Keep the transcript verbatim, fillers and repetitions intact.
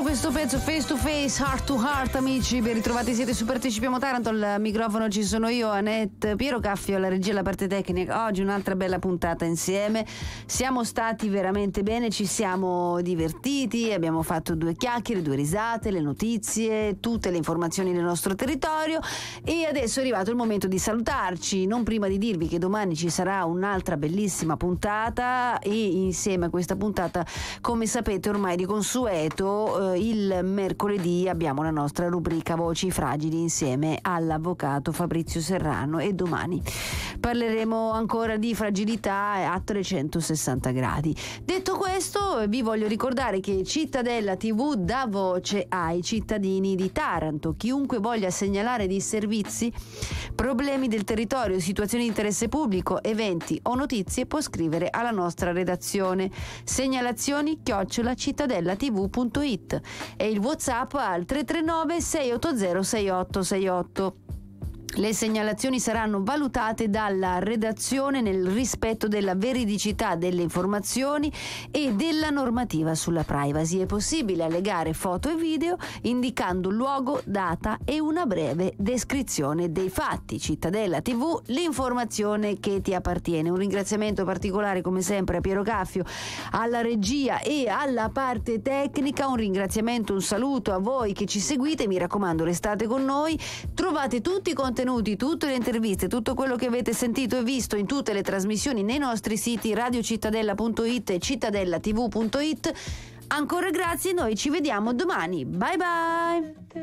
questo pezzo Face to Face, Heart to Heart, amici, ben ritrovati, siete su Partecipiamo Taranto, al microfono ci sono io, Annette, Piero Caffio, alla regia, la parte tecnica. Oggi un'altra bella puntata insieme, siamo stati veramente bene, ci siamo divertiti, abbiamo fatto due chiacchiere, due risate, le notizie, tutte le informazioni del nostro territorio, e adesso è arrivato il momento di salutarci, non prima di dirvi che domani ci sarà un'altra bellissima puntata, e insieme a questa puntata, come sapete ormai di consueto, eh, il mercoledì abbiamo la nostra rubrica Voci Fragili insieme all'avvocato Fabrizio Serrano, e domani parleremo ancora di fragilità a trecentosessanta gradi. Detto questo, vi voglio ricordare che Cittadella tivù dà voce ai cittadini di Taranto. Chiunque voglia segnalare dei servizi, problemi del territorio, situazioni di interesse pubblico, eventi o notizie può scrivere alla nostra redazione. Segnalazioni chiocciola cittadellativù punto it e il WhatsApp al tre tre nove sei otto zero sei otto sei otto. Le segnalazioni saranno valutate dalla redazione nel rispetto della veridicità delle informazioni e della normativa sulla privacy. È possibile allegare foto e video indicando luogo, data e una breve descrizione dei fatti. Cittadella tivù, l'informazione che ti appartiene. Un ringraziamento particolare come sempre a Piero Caffio, alla regia e alla parte tecnica. Un ringraziamento, un saluto a voi che ci seguite. Mi raccomando, restate con noi. Trovate tutti i contenuti, tutte le interviste, tutto quello che avete sentito e visto in tutte le trasmissioni nei nostri siti radiocittadella punto it e cittadellativù punto it. Ancora grazie, noi ci vediamo domani. Bye bye!